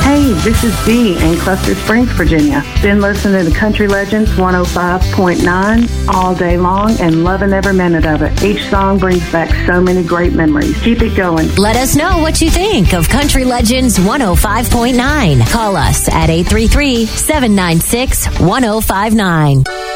Hey, this is Dee in Cluster Springs, Virginia. Been listening to Country Legends 105.9 all day long and loving every minute of it. Each song brings back so many great memories. Keep it going. Let us know what you think of Country Legends 105.9. Call us at 833-796-1059.